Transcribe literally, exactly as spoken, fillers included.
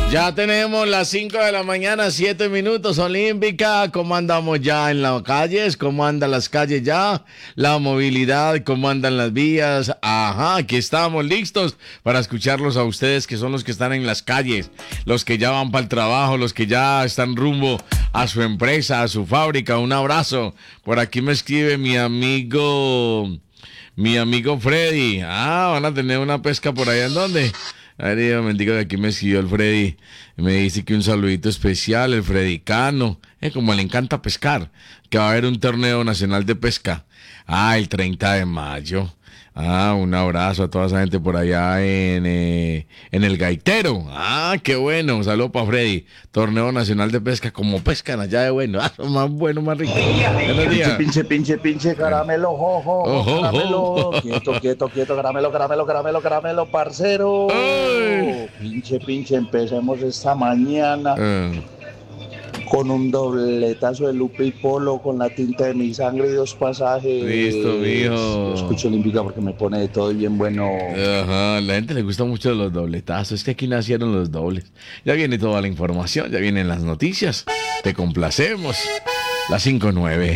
Ya tenemos las cinco de la mañana, siete minutos, Olímpica. ¿Cómo andamos ya en las calles? ¿Cómo andan las calles ya? La movilidad, ¿cómo andan las vías? Ajá, aquí estamos listos para escucharlos a ustedes, que son los que están en las calles, los que ya van para el trabajo, los que ya están rumbo a su empresa, a su fábrica. Un abrazo. Por aquí me escribe mi amigo, mi amigo Freddy. Ah, van a tener una pesca por allá, ¿en dónde? Ay, Dios bendiga, que aquí me escribió el Freddy. Me dice que un saludito especial, el Fredicano. Eh, como le encanta pescar, que va a haber un torneo nacional de pesca. Ah, el treinta de mayo. Ah, un abrazo a toda esa gente por allá en, eh, en el Gaitero. Ah, qué bueno. Un saludo para Freddy. Torneo Nacional de Pesca. Como pescan allá de bueno. Ah, más bueno, más rico. Buenos días. Pinche, pinche, pinche, caramelo, jojo, Oh, oh, caramelo. oh. Quieto, quieto, quieto, caramelo, caramelo, caramelo, caramelo, parcero. Ay. Pinche, pinche, empecemos esta mañana Ah, con un dobletazo de Lupe y Polo, con la tinta de mi sangre y dos pasajes. Listo, mijo. Yo escucho Olímpica porque me pone de todo y bien bueno. Ajá, a la gente le gusta mucho los dobletazos. Es que aquí nacieron los dobles. Ya viene toda la información, ya vienen las noticias. Te complacemos. Las cinco nueve.